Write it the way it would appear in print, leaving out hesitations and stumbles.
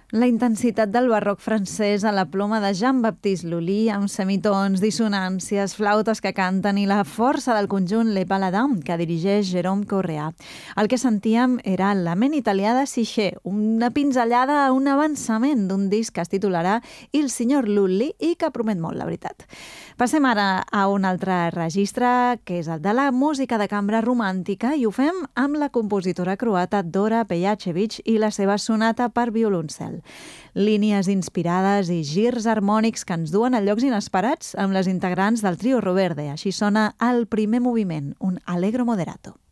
La intensitat del barroc francès a la ploma de Jean-Baptiste Lully, amb semitons, dissonàncies, flautes que canten i la força del conjunt Les Baladins, que dirigeix Jérôme Correa. El que sentíem era el lament italià de Siché, una pinzellada a un avançament d'un disc que es titularà Il signor Lully i que promet molt, la veritat. Passem ara a un altre registre, que és el de la música de cambra romàntica, i ho fem amb la compositora croata Dora Pejacevic i la seva sonata per violoncel. Línies inspirades i girs harmònics que ens duen a llocs inesperats amb les integrants del trio Roverde. Així sona el primer moviment, un allegro moderato.